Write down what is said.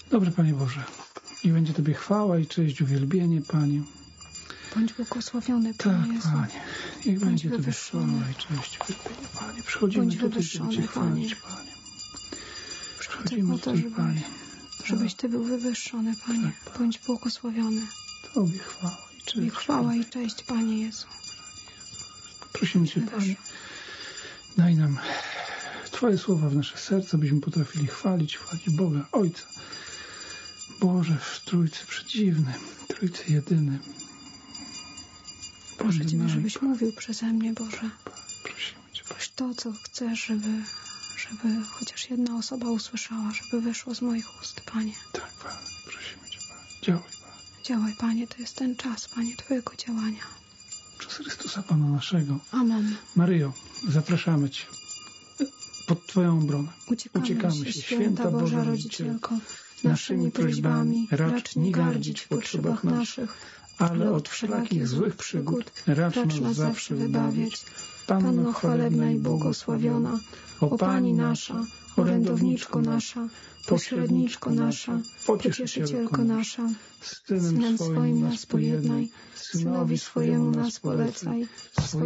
Dobry Panie Boże, i będzie Tobie chwała i cześć, uwielbienie, Panie. Bądź błogosławiony, Panie Tak, Jezu. Panie. Niech będzie Tobie wywyższony. chwała i cześć, uwielbienie, Panie. Przychodzimy Bądź tutaj, żeby Cię wywyższony, chwalić, Panie. Panie. Przychodzę Przychodzimy po to, tutaj, Panie. żebyś Ty był wywyższony, Panie. Tak. Bądź błogosławiony. Tobie chwała i Tobie cześć. chwała i cześć, Panie Jezu. Prosimy Cię, Panie, daj nam Twoje słowa w nasze serca, byśmy potrafili chwalić Boga, Ojca. Boże, w Trójcy Przedziwnym, Trójcy Jedynym. Proszę Bądź Ciebie, nami, żebyś mówił przeze mnie, Boże. prosimy Cię, Panie. Proś to, co chcesz, żeby chociaż jedna osoba usłyszała, żeby wyszło z moich ust, Panie. Tak, Panie, prosimy Cię, Panie. Działaj, Panie. Działaj, Panie, to jest ten czas, Panie, Twojego działania. Przez Chrystusa Pana naszego. Amen. Maryjo, zapraszamy Cię pod Twoją obronę. Uciekamy się, święta Boża Rodzicielko, naszymi prośbami racz nie gardzić w potrzebach naszych, ale od wszelakich złych przygód racz nas zawsze wybawiać. Panno chwalebna i błogosławiona, o Pani nasza, orędowniczko nasza, pośredniczko nasza, pocieszycielko nasza, Z Synem swoim nas pojednaj, Synowi swojemu nas polecaj,